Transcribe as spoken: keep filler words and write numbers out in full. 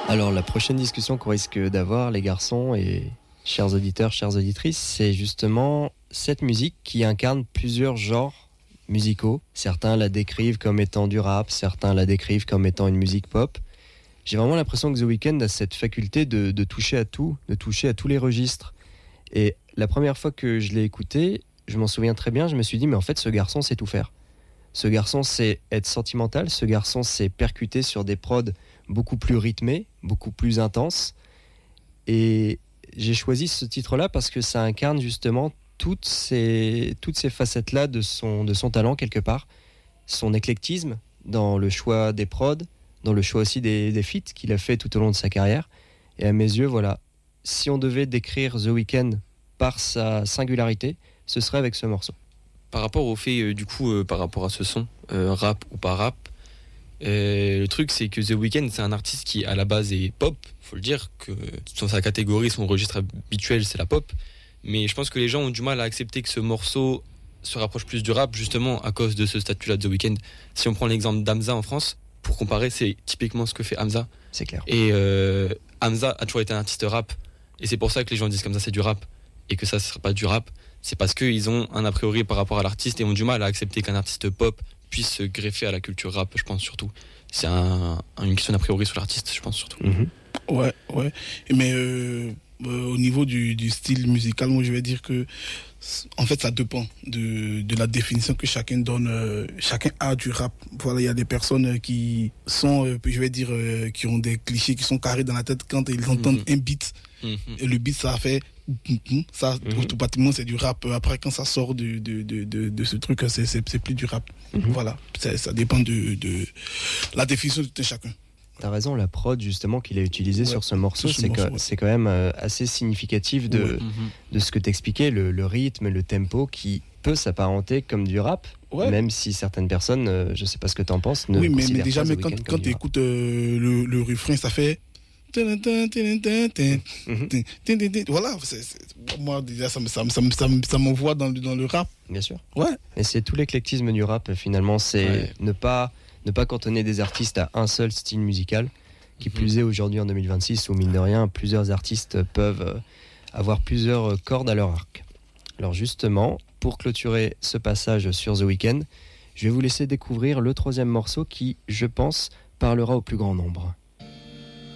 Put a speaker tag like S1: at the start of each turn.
S1: Alors la prochaine discussion qu'on risque d'avoir, les garçons et chers auditeurs, chères auditrices, c'est justement cette musique qui incarne plusieurs genres musicaux. Certains la décrivent comme étant du rap, certains la décrivent comme étant une musique pop. J'ai vraiment l'impression que The Weeknd a cette faculté de, de toucher à tout, de toucher à tous les registres. Et la première fois que je l'ai écouté, je m'en souviens très bien, je me suis dit mais en fait ce garçon sait tout faire. Ce garçon sait être sentimental, ce garçon sait percuter sur des prods beaucoup plus rythmés, beaucoup plus intenses. Et j'ai choisi ce titre-là parce que ça incarne justement toutes ces, toutes ces facettes-là de son, de son talent quelque part. Son éclectisme dans le choix des prods, dans le choix aussi des, des feats qu'il a fait tout au long de sa carrière. Et à mes yeux, voilà, si on devait décrire The Weeknd par sa singularité, ce serait avec ce morceau.
S2: Par rapport au fait, euh, du coup, euh, par rapport à ce son, euh, rap ou pas rap, euh, le truc c'est que The Weeknd c'est un artiste qui à la base est pop, faut le dire, que dans sa catégorie, son registre habituel c'est la pop, mais je pense que les gens ont du mal à accepter que ce morceau se rapproche plus du rap justement à cause de ce statut-là de The Weeknd. Si on prend l'exemple d'Hamza en France, pour comparer, c'est typiquement ce que fait Hamza.
S1: C'est clair.
S2: Et euh, Hamza a toujours été un artiste rap, et c'est pour ça que les gens disent comme ça c'est du rap, et que ça ne sera pas du rap. C'est parce qu'ils ont un a priori par rapport à l'artiste et ont du mal à accepter qu'un artiste pop puisse se greffer à la culture rap, je pense surtout. C'est un, une question d'a priori sur l'artiste, je pense surtout.
S1: Mm-hmm.
S3: Ouais, ouais. Mais euh, euh, au niveau du, du style musical, moi je vais dire que en fait ça dépend de, de la définition que chacun donne, euh, chacun a du rap. Voilà, il y a des personnes qui sont, euh, je vais dire, euh, qui ont des clichés, qui sont carrés dans la tête quand ils entendent mm-hmm. un beat. Mm-hmm. Et le beat ça fait ça mm-hmm. automatiquement c'est du rap. Après quand ça sort de, de, de, de, de ce truc c'est, c'est, c'est plus du rap. Mm-hmm. Voilà, ça, ça dépend de, de la définition de chacun.
S1: T'as raison, la prod justement qu'il a utilisée ouais, sur ce morceau, ce c'est, morceau, que,
S3: ouais.
S1: c'est quand même euh, assez significatif de,
S3: ouais.
S1: mm-hmm. de ce que t'expliquais, le, le rythme, le tempo qui peut s'apparenter comme du rap, ouais. même si certaines personnes, euh, je sais pas ce que t'en penses, ne
S3: oui, mais,
S1: considèrent
S3: mais déjà,
S1: pas
S3: mais quand, quand tu écoutes euh, le, le refrain, ça fait Mm-hmm. Voilà, c'est, c'est, moi déjà ça, ça, ça, ça, ça m'envoie dans, dans le rap.
S1: Bien sûr.
S3: Ouais.
S1: Et c'est tout l'éclectisme du rap finalement, c'est
S2: ouais.
S1: ne pas ne pas cantonner des artistes à un seul style musical. Qui mm-hmm. plus est aujourd'hui en deux mille vingt-six où mine de rien plusieurs artistes peuvent avoir plusieurs cordes à leur arc. Alors justement, pour clôturer ce passage sur The Weeknd, je vais vous laisser découvrir le troisième morceau qui, je pense, parlera au plus grand nombre.